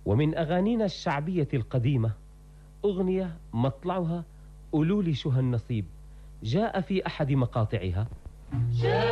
ومن أغانينا الشعبية القديمة أغنية مطلعها قولوا لي شو هالنصيب، جاء في أحد مقاطعها